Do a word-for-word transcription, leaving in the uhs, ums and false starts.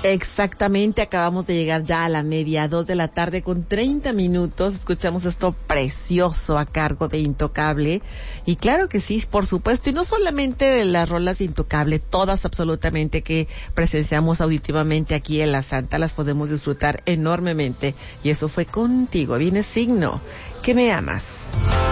Exactamente, acabamos de llegar ya a la media, dos de la tarde con treinta minutos. Escuchamos esto precioso a cargo de Intocable. Y claro que sí, por supuesto. Y no solamente de las rolas de Intocable, todas absolutamente que presenciamos auditivamente aquí en La Santa, las podemos disfrutar enormemente. Y eso fue contigo. Viene Signo, que me amas.